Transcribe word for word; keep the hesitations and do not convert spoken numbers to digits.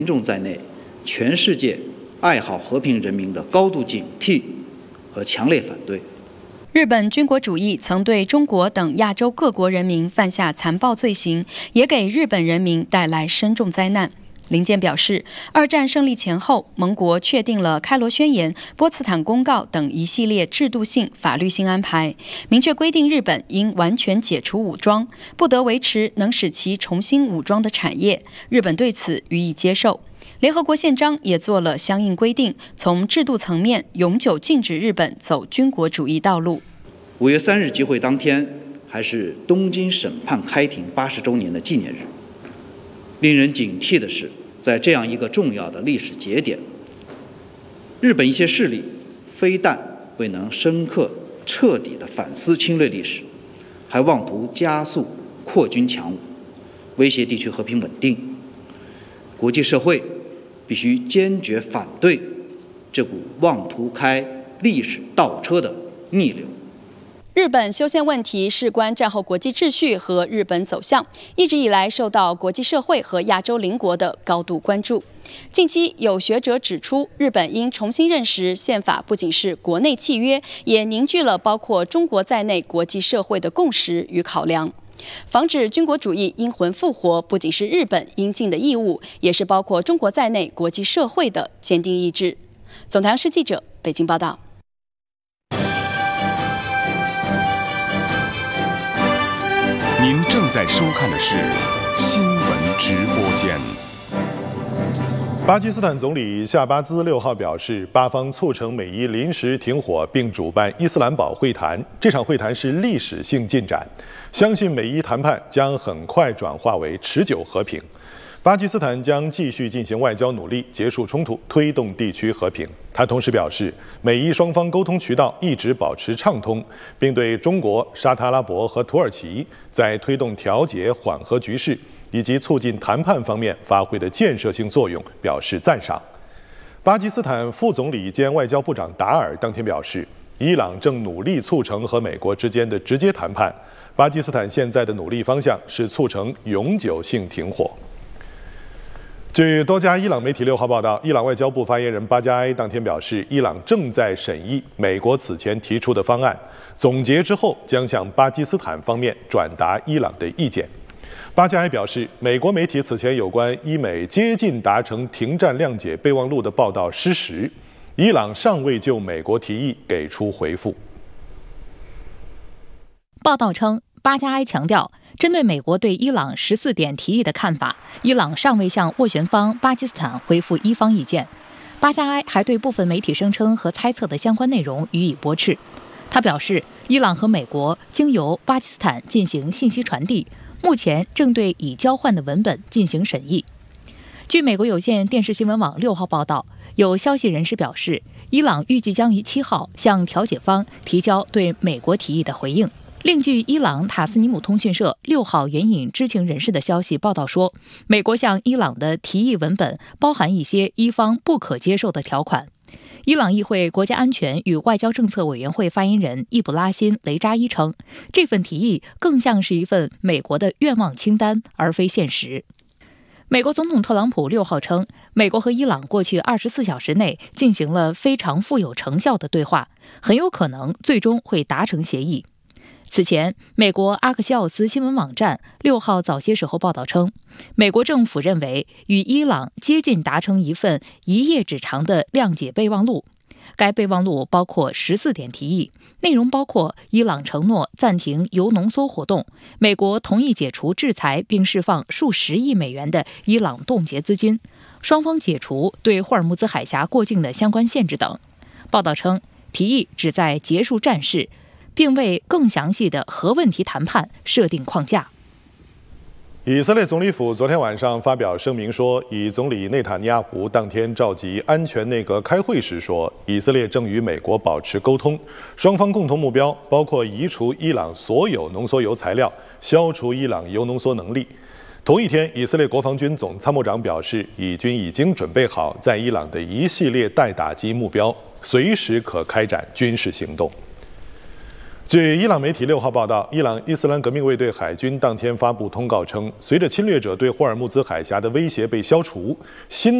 民众在内，全世界爱好和平人民的高度警惕和强烈反对。 日本军国主义曾对中国等亚洲各国人民犯下残暴罪行，也给日本人民带来深重灾难。林健表示，二战胜利前后，盟国确定了开罗宣言、波茨坦公告等一系列制度性、法律性安排，明确规定日本应完全解除武装，不得维持能使其重新武装的产业。日本对此予以接受。联合国宪章也做了相应规定，从制度层面永久禁止日本走军国主义道路。 五月三日集会当天，还是东京审判开庭八十周年的纪念日。令人警惕的是，在这样一个重要的历史节点，日本一些势力非但未能深刻彻底地反思侵略历史，还妄图加速扩军强武，威胁地区和平稳定。国际社会必须坚决反对这股妄图开历史倒车的逆流。 日本修宪问题事关战后国际秩序和日本走向，一直以来受到国际社会和亚洲邻国的高度关注。近期有学者指出，日本应重新认识宪法不仅是国内契约，也凝聚了包括中国在内国际社会的共识与考量。防止军国主义阴魂复活，不仅是日本应尽的义务，也是包括中国在内国际社会的坚定意志。总台央视记者北京报道。 您正在收看的是新闻直播间。 巴基斯坦总理夏巴兹六号表示，巴方促成美伊临时停火，并主办伊斯兰堡会谈。这场会谈是历史性进展，相信美伊谈判将很快转化为持久和平。巴基斯坦将继续进行外交努力，结束冲突，推动地区和平。他同时表示，美伊双方沟通渠道一直保持畅通，并对中国、沙特阿拉伯和土耳其在推动调解、缓和局势以及促进谈判方面发挥的建设性作用表示赞赏。巴基斯坦副总理兼外交部长达尔当天表示，伊朗正努力促成和美国之间的直接谈判，巴基斯坦现在的努力方向是促成永久性停火。据多家伊朗媒体六号报道，伊朗外交部发言人巴加埃当天表示，伊朗正在审议美国此前提出的方案，总结之后将向巴基斯坦方面转达伊朗的意见。巴加埃表示，美国媒体此前有关伊美接近达成停战谅解备忘录的报道失实，伊朗尚未就美国提议给出回复。 报道称，巴加埃强调，针对美国对伊朗十四点提议的看法，伊朗尚未向斡旋方巴基斯坦回复伊方意见。巴加埃还对部分媒体声称和猜测的相关内容予以驳斥。他表示，伊朗和美国经由巴基斯坦进行信息传递，目前正对已交换的文本进行审议。据美国有线电视新闻网六号报道，有消息人士表示，伊朗预计将于七号向调解方提交对美国提议的回应。另据伊朗塔斯尼姆通讯社六号援引知情人士的消息报道说，美国向伊朗的提议文本包含一些伊方不可接受的条款。伊朗议会国家安全与外交政策委员会发言人易卜拉欣·雷扎伊称，这份提议更像是一份美国的愿望清单，而非现实。美国总统特朗普六号称，美国和伊朗过去二十四小时内进行了非常富有成效的对话，很有可能最终会达成协议。此前，美国阿克西奥斯新闻网站六号早些时候报道称，美国政府认为与伊朗接近达成一份一页纸长的谅解备忘录。该备忘录包括十四点提议，内容包括伊朗承诺暂停铀浓缩活动，美国同意解除制裁并释放数十亿美元的伊朗冻结资金，双方解除对霍尔木兹海峡过境的相关限制等。报道称，提议旨在结束战事，并为更详细的核问题谈判设定框架。 以色列总理府昨天晚上发表声明说，以总理内塔尼亚胡当天召集安全内阁开会时说，以色列正与美国保持沟通，双方共同目标包括移除伊朗所有浓缩铀材料，消除伊朗铀浓缩能力。同一天，以色列国防军总参谋长表示，以军已经准备好在伊朗的一系列待打击目标，随时可开展军事行动。 据伊朗媒体六号报道，伊朗伊斯兰革命卫队海军当天发布通告称，随着侵略者对霍尔木兹海峡的威胁被消除，新